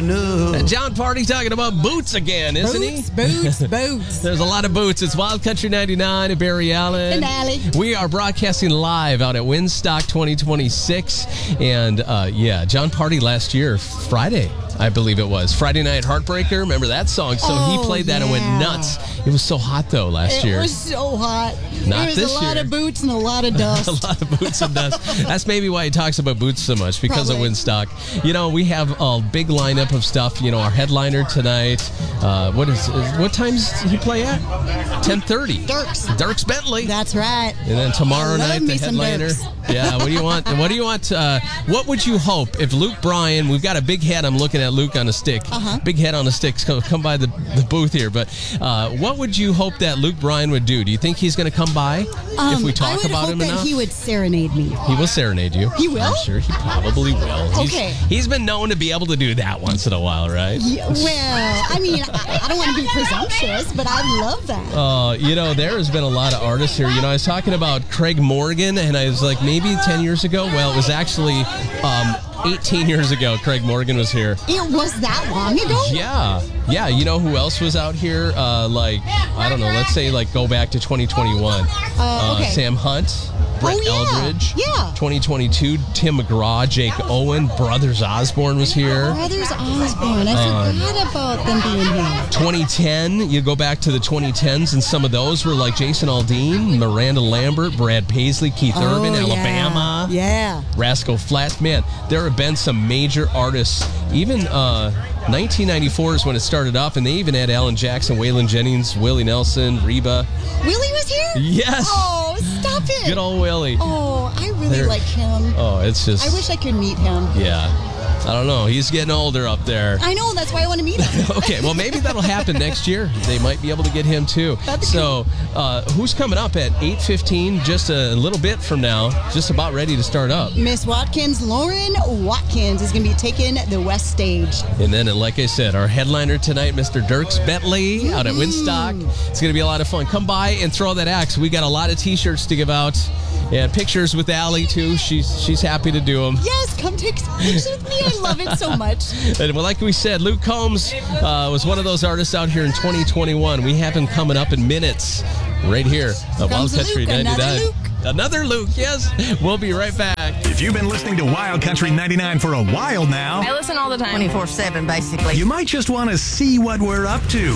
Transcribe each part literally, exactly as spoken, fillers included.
no. John Party talking about boots again, isn't boots, he? Boots, boots, boots. There's a lot of boots. It's Wild Country ninety-nine at Barry Allen. And Allie. We are broadcasting live out at Winstock twenty twenty-six. And, uh, yeah, John Party last year, Friday, I believe it was. Friday Night Heartbreaker. Remember that song? So Oh, he played that and went yeah. nuts. It was so hot, though, last It year. was so hot. Not there was this a lot year. of boots and a lot of dust. A lot of boots and dust. That's maybe why he talks about boots so much, because Probably. of Winstock. You know, we have a big lineup of stuff. You know, our headliner tonight. Uh, what is what times does he play at? ten thirty. Dirks. Dirks Bentley. That's right. And then tomorrow I love night, me the some headliner. Dirks. Yeah, what do you want? What do you want? Uh, what would you hope if Luke Bryan, we've got a big head, I'm looking at Luke on a stick. Uh-huh. Big head on a stick, so come by the, the booth here. But uh, what would you hope that Luke Bryan would do? Do you think he's going to come by if Um, we I talk would about hope him that enough? he would serenade me. He will serenade you. He will? I'm sure he probably will. He's, Okay. He's been known to be able to do that once in a while, right? Yeah, well, I mean, I, I don't want to be presumptuous, but I love that. Uh, you know, there has been a lot of artists here. You know, I was talking about Craig Morgan, and I was like, maybe ten years ago? Well, it was actually um, eighteen years ago Craig Morgan was here. It was that long ago? Yeah. Yeah, you know who else was out here? Uh, like, I don't know, let's say, like, go back to twenty twenty-one. Uh, okay. Sam Hunt, Brett Oh, yeah. Eldridge. Yeah. twenty twenty-two, Tim McGraw, Jake Owen, Brothers Osborne was here. Brothers Osborne. I Um, forgot about them being here. twenty ten, you go back to the twenty tens, and some of those were like Jason Aldean, Miranda Lambert, Brad Paisley, Keith Urban, Oh, Alabama, Yeah. Rascal Flatts. Man, there have been some major artists. Even uh, nineteen ninety-four is when it started off, and they even had Alan Jackson, Waylon Jennings, Willie Nelson, Reba. Willie was here? Yes. Oh, stop it. Good old Willie. Oh, I really There- like him. Oh, it's just. I wish I could meet him. Yeah. I don't know. He's getting older up there. I know, that's why I want to meet him. Okay, well, maybe that'll happen next year. They might be able to get him, too. That'd be So, uh, who's coming up at eight fifteen, just a little bit from now, just about ready to start up? Miss Watkins, Lauren Watkins, is going to be taking the West Stage. And then, like I said, our headliner tonight, Mister Dirks Bentley, out at Winstock. It's going to be a lot of fun. Come by and throw that axe. We got a lot of T-shirts to give out. And pictures with Allie, too. She's she's happy to do them. Yes, come take some pictures with me. I love it so much. And well, like we said, Luke Combs uh, was one of those artists out here in twenty twenty-one. We have him coming up in minutes right here at Wild Comes Country Luke, another ninety-nine. Luke. Another Luke, yes. We'll be right back. If you've been listening to Wild Country ninety-nine for a while now, I listen all the time. twenty-four seven, basically. you might just want to see what we're up to.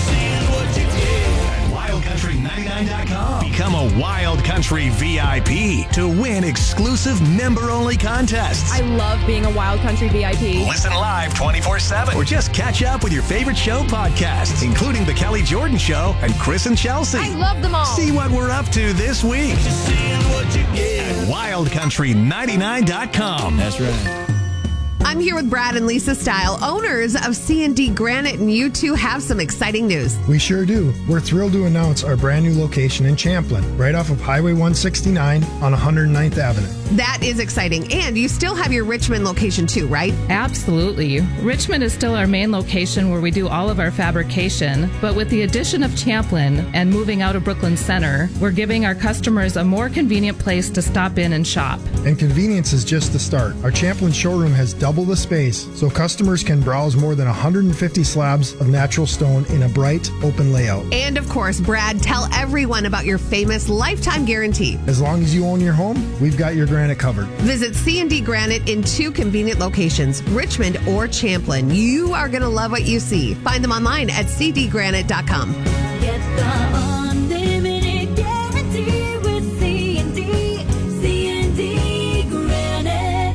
At wild country ninety-nine dot com. Become a Wild Country V I P to win exclusive member-only contests. I love being a Wild Country V I P. Listen live twenty-four seven or just catch up with your favorite show podcasts, including The Kelly Jordan Show and Chris and Chelsea. I love them all. See what we're up to this week at wild country ninety-nine dot com. That's right. I'm here with Brad and Lisa Style, owners of C and D Granite, and you two have some exciting news. We sure do. We're thrilled to announce our brand new location in Champlin, right off of Highway one sixty-nine on one hundred ninth Avenue. That is exciting. And you still have your Richmond location too, right? Absolutely. Richmond is still our main location where we do all of our fabrication, but with the addition of Champlin and moving out of Brooklyn Center, we're giving our customers a more convenient place to stop in and shop. And convenience is just the start. Our Champlin showroom has double the space, so customers can browse more than one hundred fifty slabs of natural stone in a bright, open layout. And of course, Brad, tell everyone about your famous lifetime guarantee. As long as you own your home, we've got your granite covered. Visit C and D Granite in two convenient locations, Richmond or Champlin. You are going to love what you see. Find them online at c d granite dot com. Get the unlimited guarantee with C and D, C and D Granite.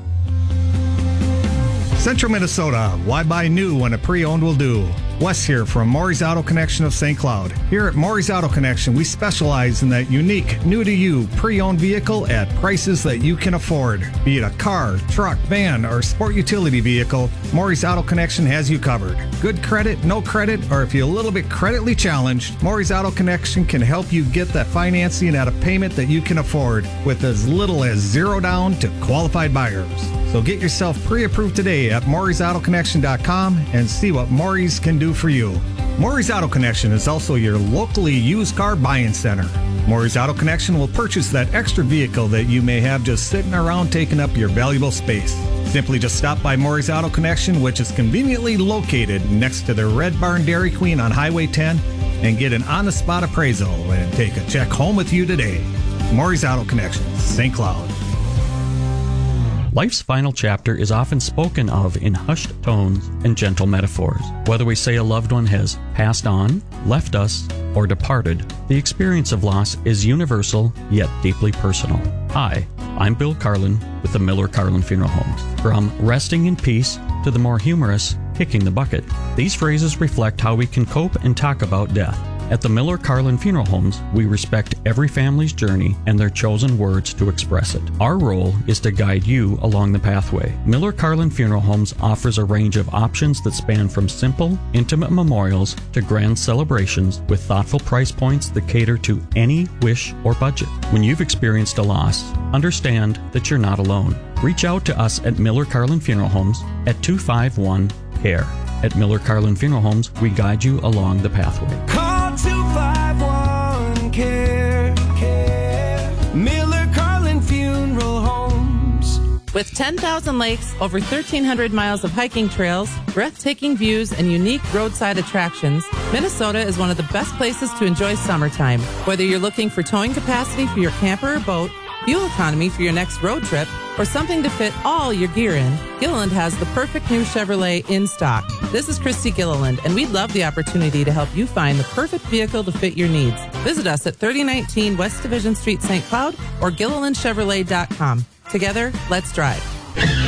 Central Minnesota, why buy new when a pre-owned will do? Wes here from Maury's Auto Connection of Saint Cloud. Here at Maury's Auto Connection, we specialize in that unique, new-to-you, pre-owned vehicle at prices that you can afford. Be it a car, truck, van, or sport utility vehicle, Maury's Auto Connection has you covered. Good credit, no credit, or if you're a little bit creditly challenged, Maury's Auto Connection can help you get that financing at a payment that you can afford with as little as zero down to qualified buyers. So get yourself pre-approved today at Maury's Auto Connection dot com and see what Maury's can do for you. Maury's Auto Connection is also your locally used car buying center. Maury's Auto Connection will purchase that extra vehicle that you may have just sitting around taking up your valuable space. Simply just stop by Maury's Auto Connection, which is conveniently located next to the Red Barn Dairy Queen on Highway ten, and get an on-the-spot appraisal and take a check home with you today. Maury's Auto Connection, Saint Cloud. Life's final chapter is often spoken of in hushed tones and gentle metaphors. Whether we say a loved one has passed on, left us, or departed, the experience of loss is universal yet deeply personal. Hi, I'm Bill Carlin with the Miller Carlin Funeral Homes. From resting in peace to the more humorous kicking the bucket, these phrases reflect how we can cope and talk about death. At the Miller Carlin Funeral Homes, we respect every family's journey and their chosen words to express it. Our role is to guide you along the pathway. Miller Carlin Funeral Homes offers a range of options that span from simple, intimate memorials to grand celebrations with thoughtful price points that cater to any wish or budget. When you've experienced a loss, understand that you're not alone. Reach out to us at Miller Carlin Funeral Homes at two five one C A R E. At Miller Carlin Funeral Homes, we guide you along the pathway. Call two five one C A R E. Miller Carlin Funeral Homes. With ten thousand lakes, over thirteen hundred miles of hiking trails, breathtaking views, and unique roadside attractions, Minnesota is one of the best places to enjoy summertime. Whether you're looking for towing capacity for your camper or boat, fuel economy for your next road trip, or something to fit all your gear in, Gilliland has the perfect new Chevrolet in stock. This is Christy Gilliland, and we'd love the opportunity to help you find the perfect vehicle to fit your needs. Visit us at thirty nineteen West Division Street, Saint Cloud, or Gilliland Chevrolet dot com. Together, let's drive.